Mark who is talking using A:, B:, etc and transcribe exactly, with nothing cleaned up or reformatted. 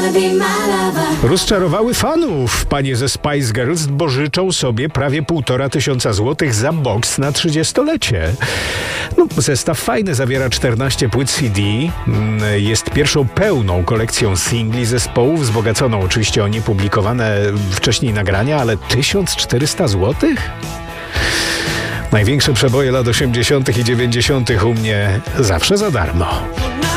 A: Rozczarowały fanów panie ze Spice Girls, bo życzą sobie prawie półtora tysiąca złotych za boks na trzydziestolecie. No, zestaw fajny, zawiera czternaście płyt C D, jest pierwszą pełną kolekcją singli zespołu, wzbogaconą oczywiście o niepublikowane wcześniej nagrania, ale tysiąc czterysta złotych? Największe przeboje lat osiemdziesiątych i dziewięćdziesiątych u mnie zawsze za darmo.